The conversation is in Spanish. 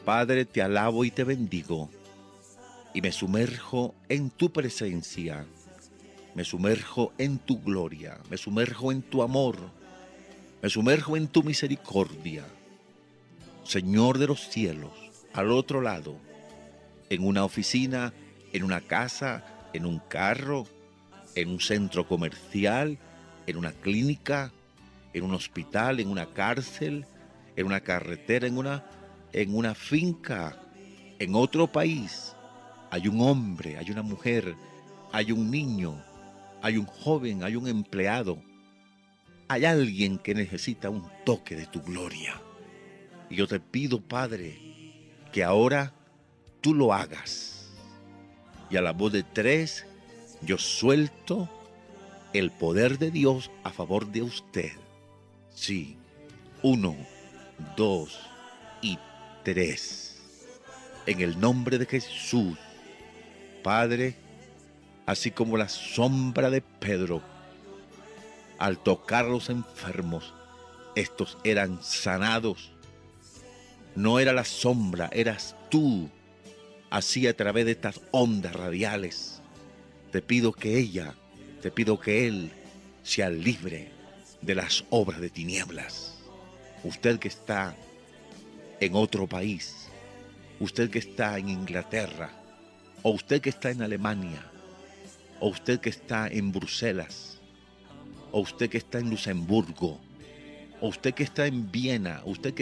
Padre, te alabo y te bendigo, y me sumerjo en tu presencia, me sumerjo en tu gloria, me sumerjo en tu amor, me sumerjo en tu misericordia. Señor de los cielos, al otro lado, en una oficina, en una casa, en un carro, en un centro comercial, en una clínica, en un hospital, en una cárcel, en una carretera, en una finca, en otro país. Hay un hombre, hay una mujer, hay un niño, hay un joven, hay un empleado. Hay alguien que necesita un toque de tu gloria. Y yo te pido, Padre, que ahora tú lo hagas. Y a la voz de tres, yo suelto el poder de Dios a favor de usted. Sí, 1, 2 y 3. En el nombre de Jesús, Padre, así como la sombra de Pedro, al tocar a los enfermos, estos eran sanados. No era la sombra, eras tú, así a través de estas ondas radiales. Te pido que ella, te pido que él sea libre de las obras de tinieblas. Usted que está en otro país, usted que está en Inglaterra, o usted que está en Alemania, o usted que está en Bruselas, o usted que está en Luxemburgo, o usted que está en Viena, usted que